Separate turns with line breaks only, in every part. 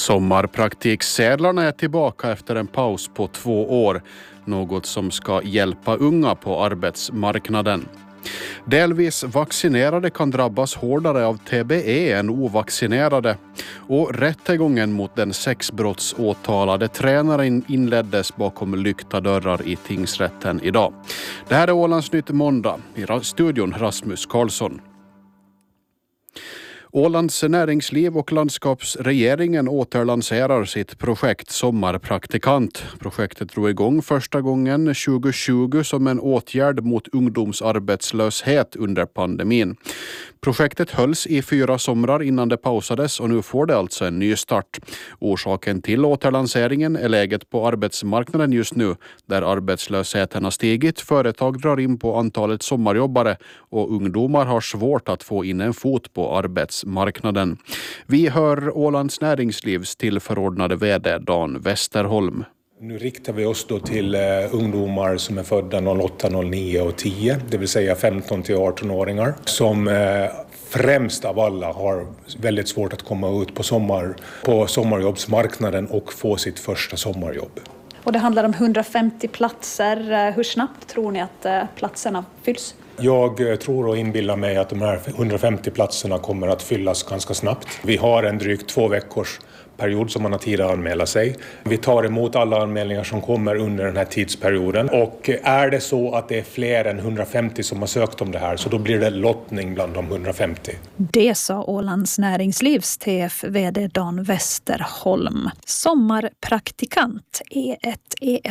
Sommarpraktiksedlarna är tillbaka efter en paus på 2 år, något som ska hjälpa unga på arbetsmarknaden. Delvis vaccinerade kan drabbas hårdare av TBE än ovaccinerade, och rättegången mot den sexbrottsåtalade tränaren inleddes bakom lyckta dörrar i tingsrätten idag. Det här är Ålandsnytt måndag. I studion Rasmus Karlsson. Ålands näringsliv och landskapsregeringen återlanserar sitt projekt Sommarpraktikant. Projektet drog igång första gången 2020 som en åtgärd mot ungdomsarbetslöshet under pandemin. Projektet hölls i 4 somrar innan det pausades och nu får det alltså en ny start. Orsaken till återlanseringen är läget på arbetsmarknaden just nu, där arbetslösheten har stigit, företag drar in på antalet sommarjobbare och ungdomar har svårt att få in en fot på arbetsmarknaden. Vi hör Ålands näringslivs tillförordnade vd Dan Westerholm.
Nu riktar vi oss då till ungdomar som är födda 08, 09 och 10, det vill säga 15 till 18-åringar som främst av alla har väldigt svårt att komma ut på sommarjobbsmarknaden och få sitt första sommarjobb.
Och det handlar om 150 platser. Hur snabbt tror ni att platserna fylls?
Jag tror och inbillar mig att de här 150 platserna kommer att fyllas ganska snabbt. Vi har en drygt 2 veckors period som man har tid att anmäla sig. Vi tar emot alla anmälningar som kommer under den här tidsperioden. Och är det så att det är fler än 150 som har sökt om det här, så då blir det lottning bland de 150.
Det sa Ålands näringslivs TF-vd Dan Westerholm. Sommarpraktikant är ett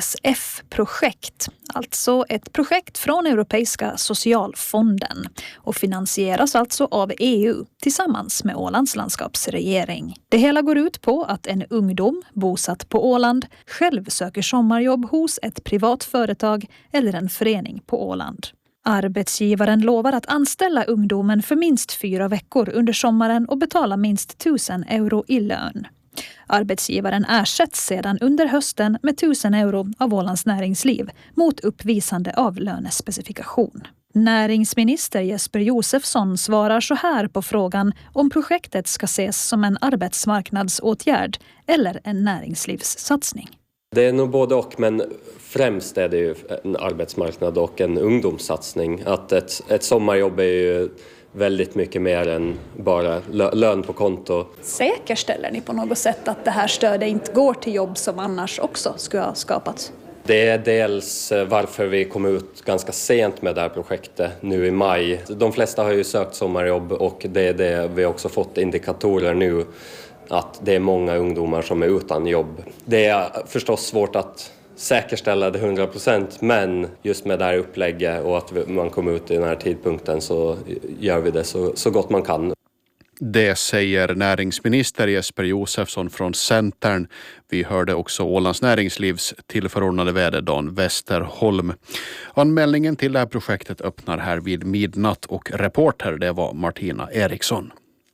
ESF-projekt. Alltså ett projekt från Europeiska socialfonden och finansieras alltså av EU tillsammans med Ålands landskapsregering. Det hela går ut på att en ungdom bosatt på Åland själv söker sommarjobb hos ett privat företag eller en förening på Åland. Arbetsgivaren lovar att anställa ungdomen för minst 4 veckor under sommaren och betala minst 1000 euro i lön. Arbetsgivaren ersätts sedan under hösten med 1000 euro av Ålands näringsliv mot uppvisande av lönespecifikation. Näringsminister Jesper Josefsson svarar så här på frågan om projektet ska ses som en arbetsmarknadsåtgärd eller en näringslivssatsning.
Det är nog både och, men främst är det ju en arbetsmarknad och en ungdomssatsning. Att ett sommarjobb är ju väldigt mycket mer än bara lön på konto.
Säkerställer ni på något sätt att det här stödet inte går till jobb som annars också skulle ha skapats?
Det är dels varför vi kom ut ganska sent med det här projektet nu i maj. De flesta har ju sökt sommarjobb och det är det vi har också fått indikatorer nu, att det är många ungdomar som är utan jobb. Det är förstås svårt att säkerställa det 100%, men just med det här upplägget och att man kom ut i den här tidpunkten så gör vi det så gott man kan.
Det säger näringsminister Jesper Josefsson från Centern. Vi hörde också Ålands näringslivs tillförordnade vd Dan Westerholm. Anmälningen till det här projektet öppnar här vid midnatt och reporter det var Martina Eriksson.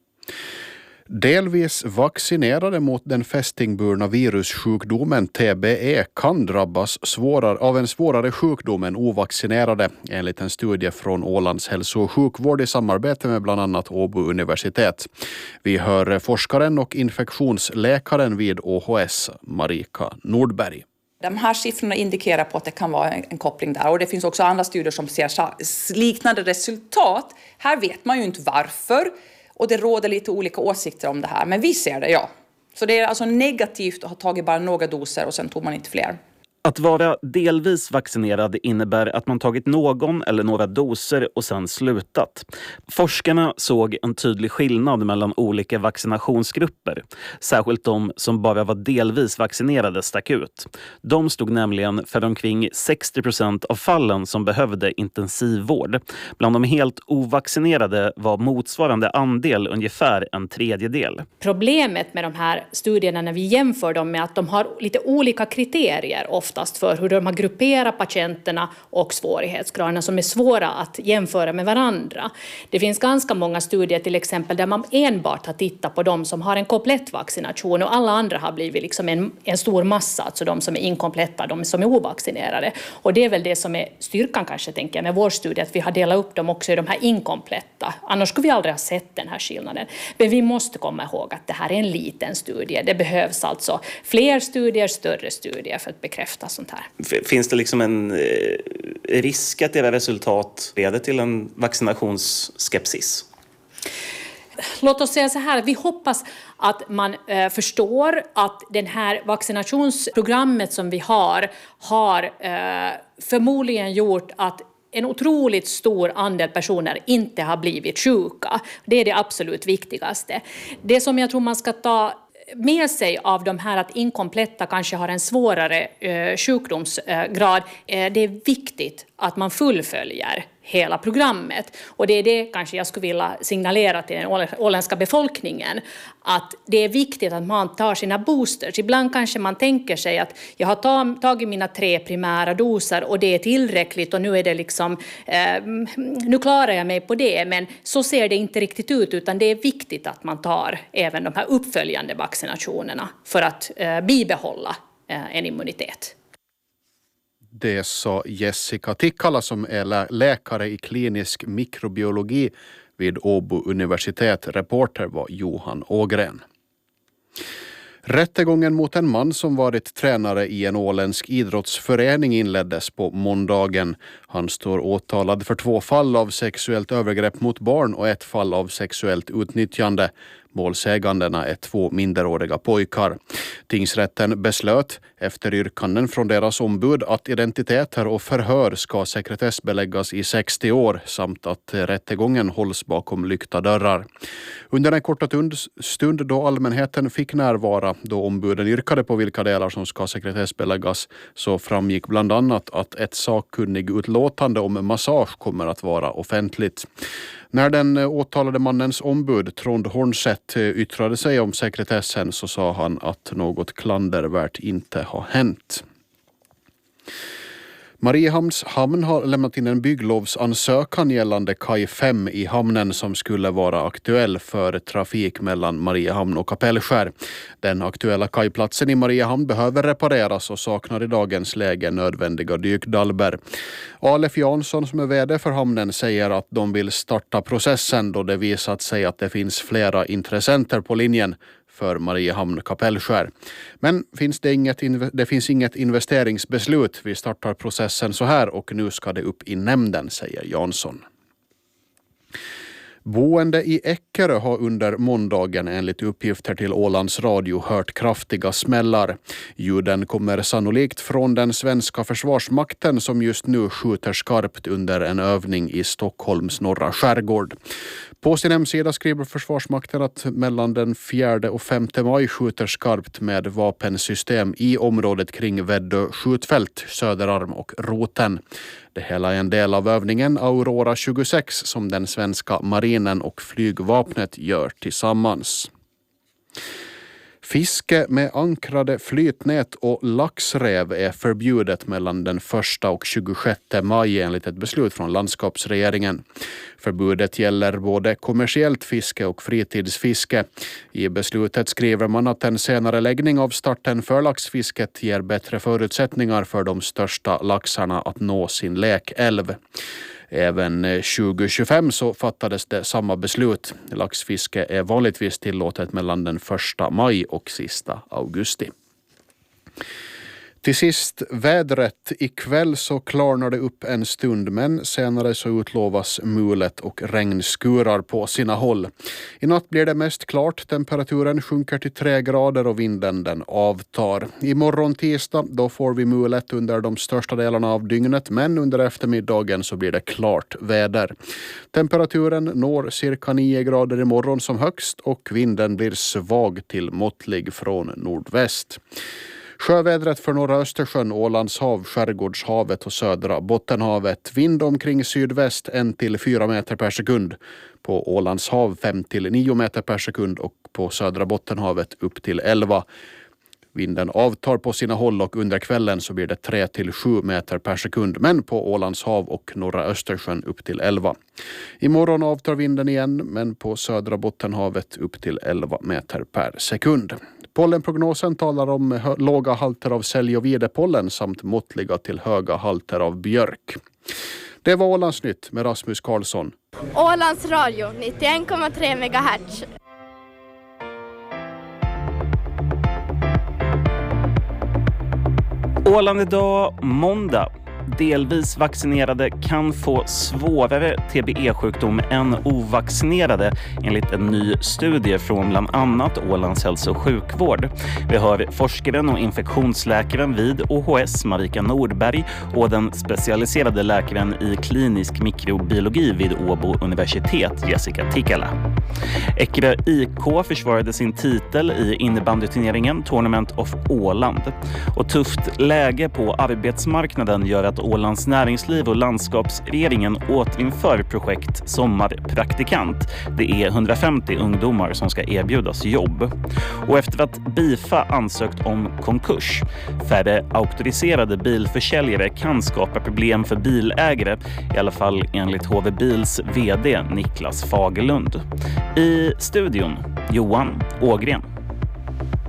Delvis vaccinerade mot den fästingburna virussjukdomen TBE kan drabbas av en svårare sjukdom än ovaccinerade, enligt en studie från Ålands hälso- och sjukvård i samarbete med bland annat Åbo universitet. Vi hör forskaren och infektionsläkaren vid ÅHS, Marika Nordberg.
De här siffrorna indikerar på att det kan vara en koppling där, och det finns också andra studier som ser liknande resultat. Här vet man ju inte varför. Och det råder lite olika åsikter om det här. Men vi ser det, ja. Så det är alltså negativt att ha tagit bara några doser och sen tog man inte fler.
Att vara delvis vaccinerad innebär att man tagit någon eller några doser och sen slutat. Forskarna såg en tydlig skillnad mellan olika vaccinationsgrupper. Särskilt de som bara var delvis vaccinerade stack ut. De stod nämligen för omkring 60% av fallen som behövde intensivvård. Bland de helt ovaccinerade var motsvarande andel ungefär 1/3.
Problemet med de här studierna när vi jämför dem med att de har lite olika kriterier ofta. oftast för hur de har grupperat patienterna och svårighetsgraderna som är svåra att jämföra med varandra. Det finns ganska många studier till exempel där man enbart har tittat på de som har en komplett vaccination och alla andra har blivit liksom en stor massa, alltså de som är inkompletta, de som är ovaccinerade. Och det är väl det som är styrkan kanske, tänker jag, med vår studie, att vi har delat upp dem också i de här inkompletta. Annars skulle vi aldrig ha sett den här skillnaden. Men vi måste komma ihåg att det här är en liten studie. Det behövs alltså fler studier, större studier för att bekräfta sånt här.
Finns det liksom en risk att era resultat leder till en vaccinationsskepsis?
Låt oss säga så här, vi hoppas att man förstår att det här vaccinationsprogrammet som vi har förmodligen gjort att en otroligt stor andel personer inte har blivit sjuka. Det är det absolut viktigaste. Det som jag tror man ska ta med sig av de här att inkompletta kanske har en svårare sjukdomsgrad, det är viktigt att man fullföljer hela programmet. Och det är det kanske jag skulle vilja signalera till den åländska befolkningen, att det är viktigt att man tar sina boosters. Ibland kanske man tänker sig att jag har tagit mina 3 primära doser och det är tillräckligt och nu är det liksom, nu klarar jag mig på det, men så ser det inte riktigt ut, utan det är viktigt att man tar även de här uppföljande vaccinationerna för att bibehålla en immunitet.
Det sa Jessica Tikkala som är läkare i klinisk mikrobiologi vid Åbo universitet. Reporter var Johan Ågren. Rättegången mot en man som varit tränare i en åländsk idrottsförening inleddes på måndagen. Han står åtalad för 2 fall av sexuellt övergrepp mot barn och 1 fall av sexuellt utnyttjande. Målsägandena är 2 minderåriga pojkar. Tingsrätten beslöt efter yrkanden från deras ombud att identiteter och förhör ska sekretessbeläggas i 60 år samt att rättegången hålls bakom lyckta dörrar. Under en korta stund då allmänheten fick närvara då ombuden yrkade på vilka delar som ska sekretessbeläggas, så framgick bland annat att ett sakkunnig utlåtande om massage kommer att vara offentligt. När den åtalade mannens ombud Trond Hornset yttrade sig om sekretessen så sa han att något klandervärt inte har hänt. Mariehamns hamn har lämnat in en bygglovsansökan gällande kaj 5 i hamnen som skulle vara aktuell för trafik mellan Mariehamn och Kapellskär. Den aktuella kajplatsen i Mariehamn behöver repareras och saknar i dagens läge nödvändiga dykdalber. Alef Jansson som är vd för hamnen säger att de vill starta processen då det visat sig att det finns flera intressenter på linjen för Mariehamn Kapellskär. Men det finns inget investeringsbeslut. Vi startar processen så här och nu ska det upp i nämnden, säger Jansson. Boende i Eckerö har under måndagen enligt uppgifter till Ålands Radio hört kraftiga smällar. Ljuden kommer sannolikt från den svenska försvarsmakten som just nu skjuter skarpt under en övning i Stockholms norra skärgård. På sin hemsida skriver Försvarsmakten att mellan den 4 och 5 maj skjuter skarpt med vapensystem i området kring Väddö skjutfält, Söderarm och Roten. Det hela är en del av övningen Aurora 26 som den svenska marinen och flygvapnet gör tillsammans. Fiske med ankrade flytnät och laxräv är förbjudet mellan den 1 och 26 maj enligt ett beslut från landskapsregeringen. Förbudet gäller både kommersiellt fiske och fritidsfiske. I beslutet skriver man att en senare läggning av starten för laxfisket ger bättre förutsättningar för de största laxarna att nå sin läkälv. Även 2025 så fattades det samma beslut. Laxfiske är vanligtvis tillåtet mellan den 1 maj och sista augusti. Till sist vädret. Ikväll så klarnar det upp en stund men senare så utlovas mulet och regnskurar på sina håll. I natt blir det mest klart. Temperaturen sjunker till 3 grader och vinden den avtar. Imorgon tisdag då får vi mulet under de största delarna av dygnet men under eftermiddagen så blir det klart väder. Temperaturen når cirka 9 grader imorgon som högst och vinden blir svag till måttlig från nordväst. Sjövädret för norra Östersjön, Ålands hav, Skärgårdshavet och södra Bottenhavet. Vind omkring sydväst 1-4 meter per sekund. På Ålands hav 5-9 meter per sekund och på södra Bottenhavet upp till 11. Vinden avtar på sina håll och under kvällen så blir det 3-7 meter per sekund, men på Ålands hav och norra Östersjön upp till 11. Imorgon avtar vinden igen, men på södra Bottenhavet upp till 11 meter per sekund. Pollenprognosen talar om låga halter av sälj- och videpollen samt måttliga till höga halter av björk. Det var Ålandsnytt med Rasmus Karlsson.
Ålands radio 91,3 MHz.
Åland idag, måndag. Delvis vaccinerade kan få svårare TBE-sjukdom än ovaccinerade enligt en ny studie från bland annat Ålands hälso- och sjukvård. Vi har forskaren och infektionsläkaren vid OHS Marika Nordberg och den specialiserade läkaren i klinisk mikrobiologi vid Åbo universitet Jessica Tikala. Eckerö IK försvarade sin titel i innebandyturneringen Tournament of Åland. Och tufft läge på arbetsmarknaden gör att Ålands näringsliv och landskapsregeringen återinför projekt Sommarpraktikant. Det är 150 ungdomar som ska erbjudas jobb. Och efter att BIFA ansökt om konkurs, färre auktoriserade bilförsäljare kan skapa problem för bilägare, i alla fall enligt HV Bils vd Niklas Fagerlund. I studion, Johan Ågren.